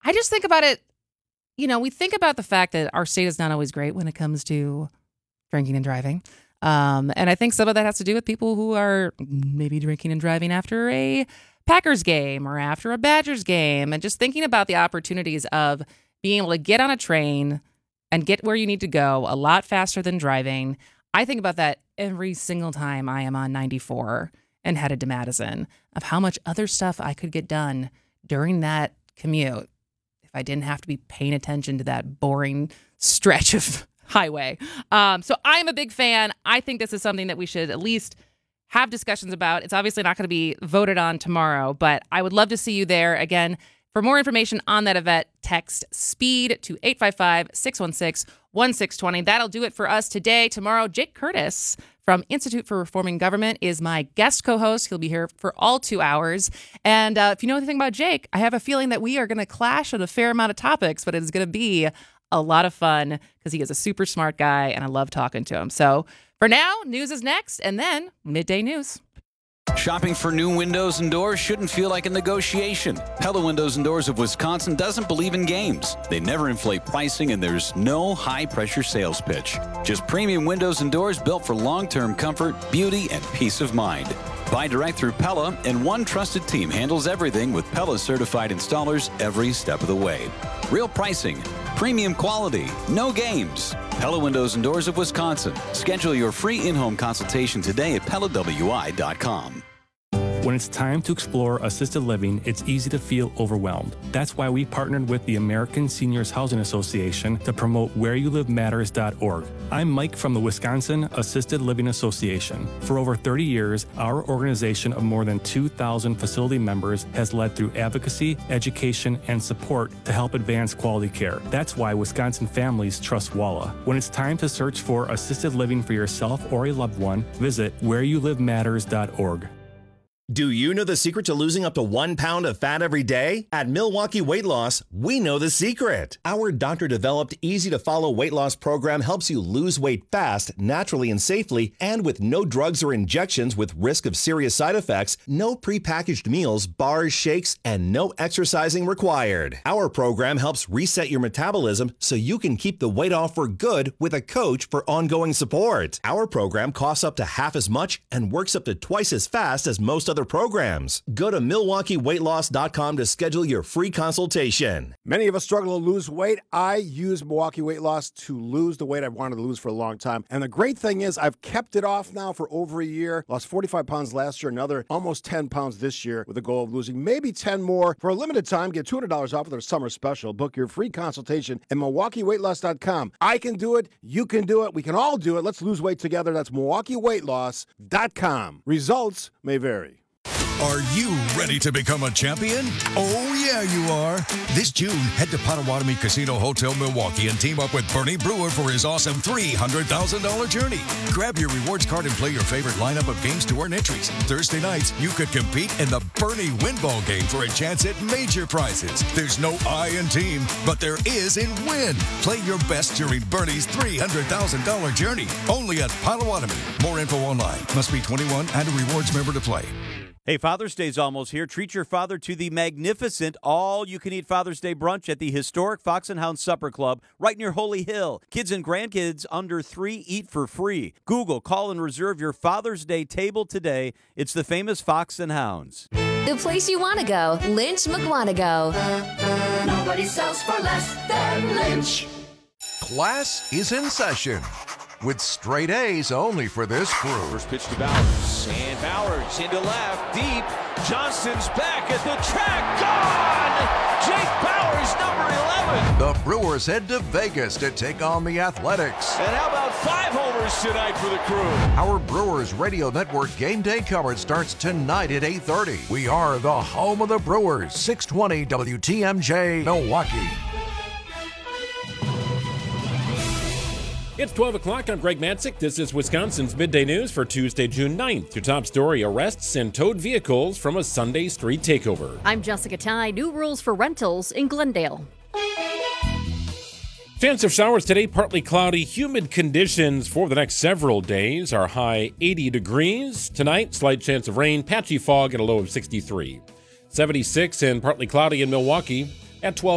I just think about it, we think about the fact that our state is not always great when it comes to drinking and driving. And I think some of that has to do with people who are maybe drinking and driving after a Packers game or after a Badgers game, and just thinking about the opportunities of being able to get on a train and get where you need to go a lot faster than driving. I think about that every single time I am on 94 and headed to Madison, of how much other stuff I could get done during that commute if I didn't have to be paying attention to that boring stretch of highway. So I'm a big fan. I think this is something that we should at least have discussions about. It's obviously not going to be voted on tomorrow, but I would love to see you there. Again, for more information on that event, text SPEED to 855-616-1620. That'll do it for us today. Tomorrow, Jake Curtis from Institute for Reforming Government is my guest co-host. He'll be here for all 2 hours. And if you know anything about Jake, I have a feeling that we are going to clash on a fair amount of topics, but it is going to be a lot of fun because he is a super smart guy and I love talking to him. So for now, news is next, and then midday news. Shopping for new windows and doors shouldn't feel like a negotiation. Pella Windows and Doors of Wisconsin doesn't believe in games. They never inflate pricing, and there's no high-pressure sales pitch. Just premium windows and doors built for long-term comfort, beauty, and peace of mind. Buy direct through Pella, and one trusted team handles everything with Pella certified installers every step of the way. Real pricing, premium quality, no games. Pella Windows and Doors of Wisconsin. Schedule your free in-home consultation today at PellaWI.com. When it's time to explore assisted living, it's easy to feel overwhelmed. That's why we partnered with the American Seniors Housing Association to promote whereyouLiveMatters.org. I'm Mike from the Wisconsin Assisted Living Association. For over 30 years, our organization of more than 2,000 facility members has led through advocacy, education, and support to help advance quality care. That's why Wisconsin families trust WALA. When it's time to search for assisted living for yourself or a loved one, visit whereyouLiveMatters.org. Do you know the secret to losing up to 1 pound of fat every day? At Milwaukee Weight Loss, we know the secret. Our doctor-developed, easy-to-follow weight loss program helps you lose weight fast, naturally and safely, and with no drugs or injections with risk of serious side effects, no prepackaged meals, bars, shakes, and no exercising required. Our program helps reset your metabolism so you can keep the weight off for good with a coach for ongoing support. Our program costs up to half as much and works up to twice as fast as most other programs. Go to MilwaukeeWeightLoss.com to schedule your free consultation. Many of us struggle to lose weight. I use Milwaukee Weight Loss to lose the weight I've wanted to lose for a long time. And the great thing is I've kept it off now for over a year. Lost 45 pounds last year, another almost 10 pounds this year with the goal of losing maybe 10 more. For a limited time, get $200 off with our summer special. Book your free consultation at MilwaukeeWeightLoss.com. I can do it. You can do it. We can all do it. Let's lose weight together. That's MilwaukeeWeightLoss.com. Results may vary. Are you ready to become a champion? Oh, yeah, you are. This June, head to Potawatomi Casino Hotel Milwaukee and team up with Bernie Brewer for his awesome $300,000 journey. Grab your rewards card and play your favorite lineup of games to earn entries. Thursday nights, you could compete in the Bernie Winball game for a chance at major prizes. There's no I in team, but there is in win. Play your best during Bernie's $300,000 journey. Only at Potawatomi. More info online. Must be 21 and a rewards member to play. Hey, Father's Day's almost here. Treat your father to the magnificent all-you-can-eat Father's Day brunch at the historic Fox and Hound Supper Club right near Holy Hill. Kids and grandkids under 3 eat for free. Google, call, and reserve your Father's Day table today. It's the famous Fox and Hounds. The place you want to go, Lynch McWanago. Nobody sells for less than Lynch. Class is in session with straight A's only for this crew. First pitch to Bowers, and Bowers into left, deep. Johnston's back at the track, gone! Jake Bowers, number 11. The Brewers head to Vegas to take on the Athletics. And how about 5 homers tonight for the crew? Our Brewers Radio Network game day coverage starts tonight at 8:30. We are the home of the Brewers, 620 WTMJ, Milwaukee. It's 12 o'clock. I'm Greg Matzik. This is Wisconsin's Midday News for Tuesday, June 9th. Your top story, arrests and towed vehicles from a Sunday street takeover. I'm Jessica Ty. New rules for rentals in Glendale. Chance of showers today, partly cloudy, humid conditions for the next several days. Our high 80 degrees. Tonight, slight chance of rain, patchy fog at a low of 63. 76 and partly cloudy in Milwaukee at 12.